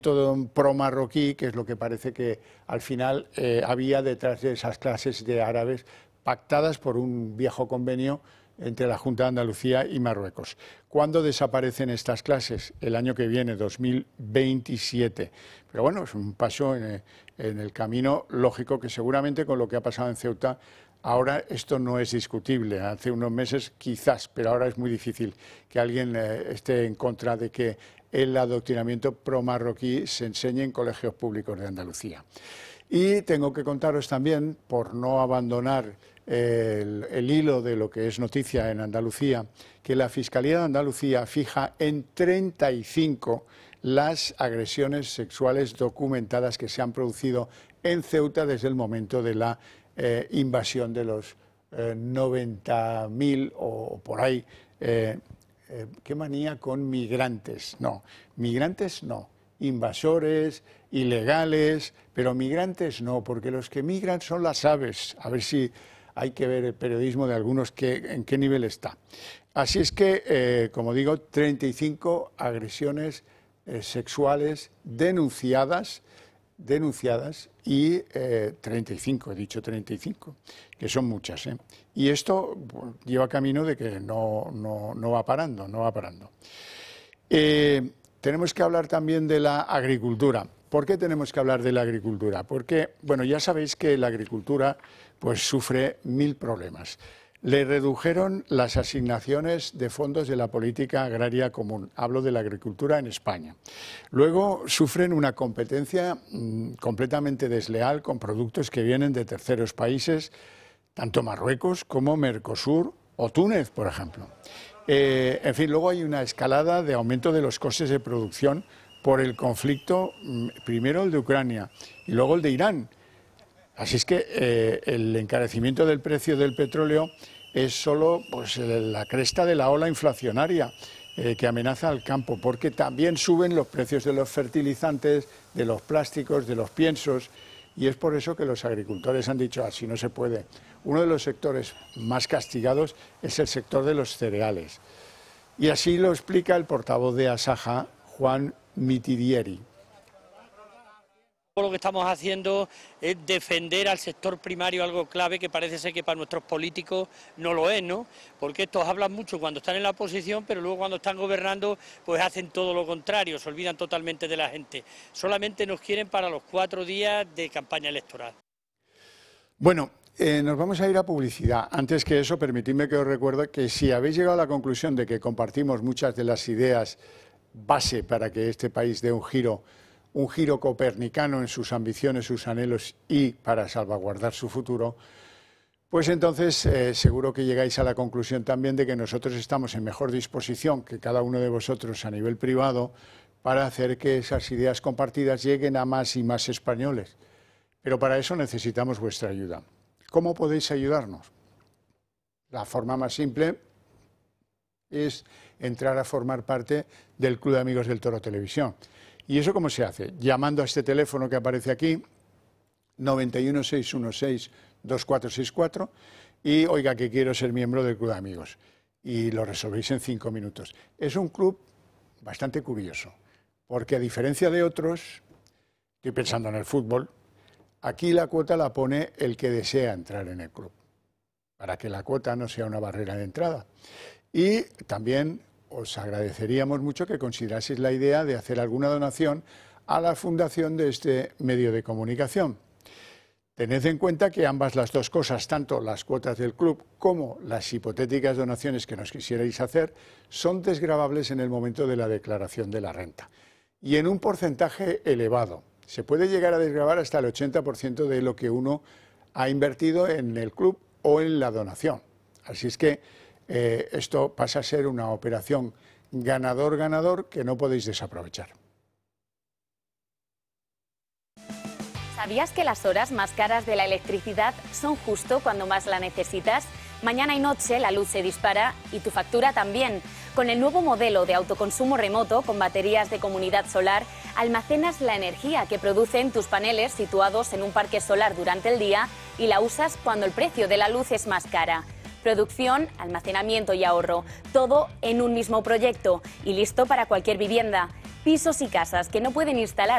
todo pro marroquí, que es lo que parece que al final había detrás de esas clases de árabes pactadas por un viejo convenio entre la Junta de Andalucía y Marruecos. ¿Cuándo desaparecen estas clases? El año que viene, 2027. Pero bueno, es un paso en el camino lógico que seguramente con lo que ha pasado en Ceuta, ahora esto no es discutible. Hace unos meses quizás, pero ahora es muy difícil que alguien esté en contra de que el adoctrinamiento pro-marroquí se enseñe en colegios públicos de Andalucía. Y tengo que contaros también, por no abandonar el hilo de lo que es noticia en Andalucía, que la Fiscalía de Andalucía fija en 35 las agresiones sexuales documentadas que se han producido en Ceuta desde el momento de la invasión de los 90.000 o por ahí. ¿Qué manía con migrantes? No, migrantes no. Invasores, ilegales, pero migrantes no, porque los que migran son las aves. A ver si hay que ver el periodismo de algunos en qué nivel está. Así es que, como digo, 35 agresiones sexuales denunciadas y 35, he dicho 35, que son muchas, ¿eh? Y esto lleva camino de que no va parando, no va parando. Tenemos que hablar también de la agricultura. ¿Por qué tenemos que hablar de la agricultura? Porque, bueno, ya sabéis que la agricultura pues sufre 1000 problemas. Le redujeron las asignaciones de fondos de la política agraria común. Hablo de la agricultura en España. Luego sufren una competencia completamente desleal con productos que vienen de terceros países, tanto Marruecos como Mercosur o Túnez, por ejemplo. En fin, luego hay una escalada de aumento de los costes de producción por el conflicto, primero el de Ucrania y luego el de Irán. Así es que el encarecimiento del precio del petróleo es solo pues, la cresta de la ola inflacionaria que amenaza al campo, porque también suben los precios de los fertilizantes, de los plásticos, de los piensos, y es por eso que los agricultores han dicho así no se puede. Uno de los sectores más castigados es el sector de los cereales. Y así lo explica el portavoz de Asaja, Juan Mitidieri. Lo que estamos haciendo es defender al sector primario, algo clave que parece ser que para nuestros políticos no lo es, ¿no? Porque estos hablan mucho cuando están en la oposición, pero luego cuando están gobernando pues hacen todo lo contrario, se olvidan totalmente de la gente. Solamente nos quieren para los 4 días de campaña electoral. Bueno, nos vamos a ir a publicidad. Antes que eso, permitidme que os recuerde que si habéis llegado a la conclusión de que compartimos muchas de las ideas base para que este país dé un giro copernicano en sus ambiciones, sus anhelos y para salvaguardar su futuro, pues entonces seguro que llegáis a la conclusión también de que nosotros estamos en mejor disposición que cada uno de vosotros a nivel privado para hacer que esas ideas compartidas lleguen a más y más españoles. Pero para eso necesitamos vuestra ayuda. ¿Cómo podéis ayudarnos? La forma más simple es entrar a formar parte del Club de Amigos del Toro Televisión. ¿Y eso cómo se hace? Llamando a este teléfono que aparece aquí, 91 616 2464, y oiga que quiero ser miembro del Club de Amigos. Y lo resolvéis en 5 minutos. Es un club bastante curioso, porque a diferencia de otros, estoy pensando en el fútbol, aquí la cuota la pone el que desea entrar en el club, para que la cuota no sea una barrera de entrada. Y también os agradeceríamos mucho que consideraseis la idea de hacer alguna donación a la fundación de este medio de comunicación. Tened en cuenta que ambas las dos cosas, tanto las cuotas del club como las hipotéticas donaciones que nos quisierais hacer, son desgravables en el momento de la declaración de la renta. Y en un porcentaje elevado. Se puede llegar a desgravar hasta el 80% de lo que uno ha invertido en el club o en la donación. Así es que esto pasa a ser una operación ganador-ganador que no podéis desaprovechar. ¿Sabías que las horas más caras de la electricidad son justo cuando más la necesitas? Mañana y noche la luz se dispara y tu factura también. Con el nuevo modelo de autoconsumo remoto con baterías de comunidad solar, almacenas la energía que producen tus paneles situados en un parque solar durante el día y la usas cuando el precio de la luz es más cara. Producción, almacenamiento y ahorro, todo en un mismo proyecto y listo para cualquier vivienda. Pisos y casas que no pueden instalar